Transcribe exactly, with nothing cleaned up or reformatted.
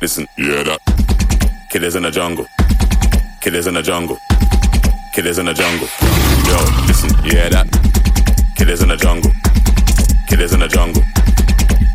Listen, you hear that? Killers in the jungle. Killers in the jungle. Killers in the jungle. Yo, listen, you hear that? Killers in the jungle. Killers in the jungle.